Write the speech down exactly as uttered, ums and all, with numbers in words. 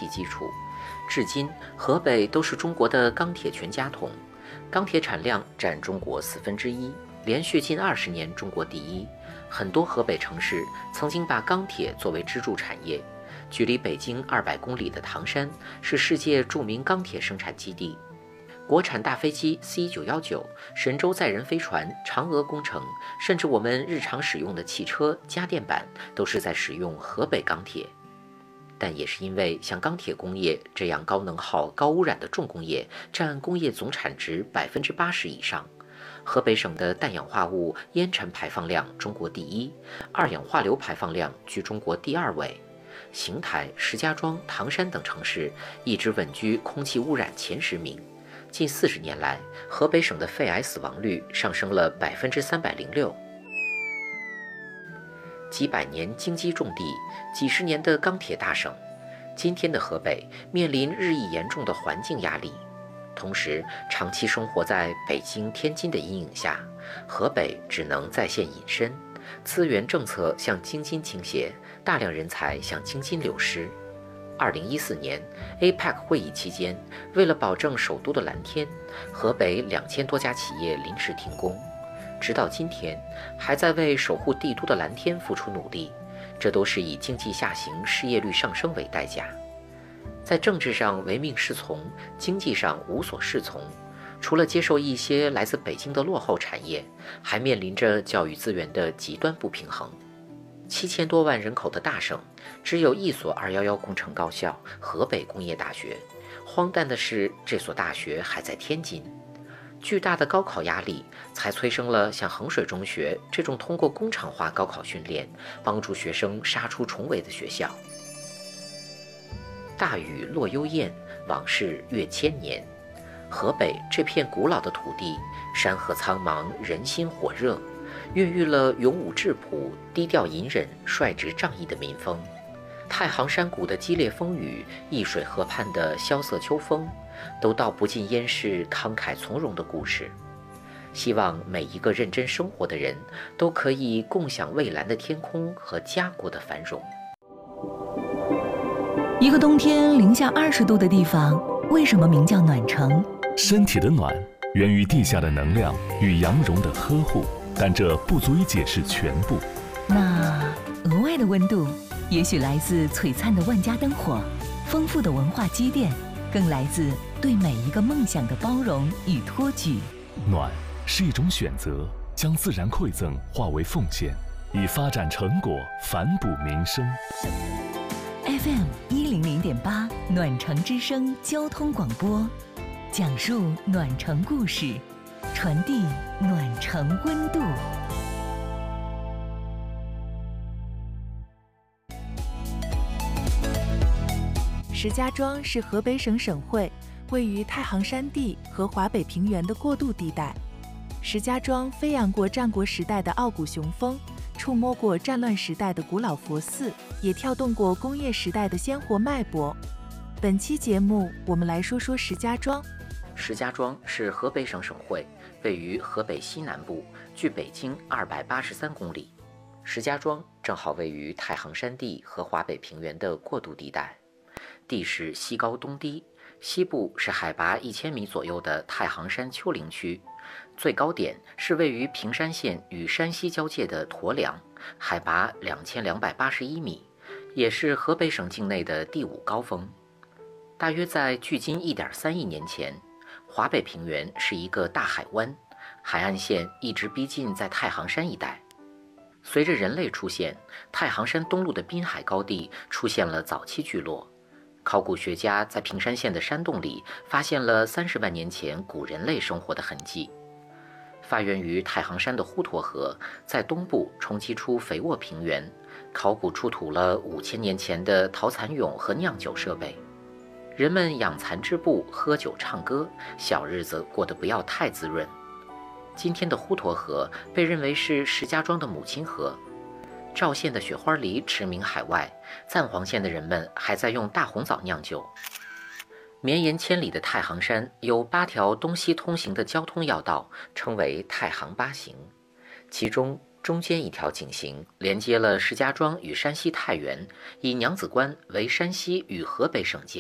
基础。至今，河北都是中国的钢铁全家桶，钢铁产量占中国四分之一，连续近二十年中国第一。很多河北城市曾经把钢铁作为支柱产业。距离北京二百公里的唐山是世界著名钢铁生产基地。国产大飞机 C 九一九、神舟载人飞船、嫦娥工程，甚至我们日常使用的汽车、家电板，都是在使用河北钢铁。但也是因为像钢铁工业这样高能耗、高污染的重工业，占工业总产值百分之八十以上。河北省的氮氧化物烟尘排放量中国第一，二氧化硫排放量居中国第二位。邢台、石家庄、唐山等城市一直稳居空气污染前十名。近四十年来，河北省的肺癌死亡率上升了百分之三百零六。几百年京畿重地，几十年的钢铁大省，今天的河北面临日益严重的环境压力。同时，长期生活在北京、天津的阴影下，河北只能在线隐身，资源政策向京津倾斜，大量人才向京津流失。二零一四年 A P E C 会议期间，为了保证首都的蓝天，河北两千多家企业临时停工，直到今天还在为守护帝都的蓝天付出努力，这都是以经济下行、失业率上升为代价。在政治上唯命是从，经济上无所适从，除了接受一些来自北京的落后产业，还面临着教育资源的极端不平衡。七千多万人口的大省，只有一所二一一工程高校——河北工业大学。荒诞的是，这所大学还在天津。巨大的高考压力，才催生了像衡水中学这种通过工厂化高考训练，帮助学生杀出重围的学校。大雨落幽燕，往事越千年。河北这片古老的土地，山河苍茫，人心火热，孕育了勇武质朴、低调隐忍、率直仗义的民风。太行山谷的激烈风雨，易水河畔的萧瑟秋风，都道不尽燕市慷慨从容的故事。希望每一个认真生活的人，都可以共享蔚蓝的天空和家国的繁荣。 一个冬天零下二十度的地方，为什么名叫暖城？ 身体的暖源于地下的能量与阳绒的呵护，但这不足以解释全部。 那额外的温度，也许来自璀璨的万家灯火，丰富的文化积淀，更来自对每一个梦想的包容与托举。 暖是一种选择，将自然馈赠化为奉献，以发展成果反哺民生。 F M 一零零点八暖城之声交通广播，讲述暖城故事，传递暖城温度。 石家庄是河北省省会，位于太行山地和华北平原的过渡地带。石家庄飞扬过战国时代的傲骨雄风，触摸过战乱时代的古老佛寺，也跳动过工业时代的鲜活脉搏。本期节目，我们来说说石家庄。 石家庄是河北省省会，位于河北西南部，距北京二百八十三公里。石家庄正好位于太行山地和华北平原的过渡地带，地势西高东低，西部是海拔一千米左右的太行山丘陵区，最高点是位于平山县与山西交界的驼梁，海拔两千两百八十一米，也是河北省境内的第五高峰。大约在距今一点三亿年前，华北平原是一个大海湾，海岸线一直逼近在太行山一带。随着人类出现，太行山东麓的滨海高地出现了早期聚落。考古学家在平山县的山洞里发现了三十万年前古人类生活的痕迹。发源于太行山的滹沱河在东部冲击出肥沃平原，考古出土了五千年前的陶蚕俑和酿酒设备。人们养蚕织布、喝酒唱歌，小日子过得不要太滋润。今天的滹沱河被认为是石家庄的母亲河。赵县的雪花梨驰名海外，赞皇县的人们还在用大红枣酿酒。绵延千里的太行山有八条东西通行的交通要道，称为太行八行。其中中间一条井陉连接了石家庄与山西太原，以娘子关为山西与河北省界。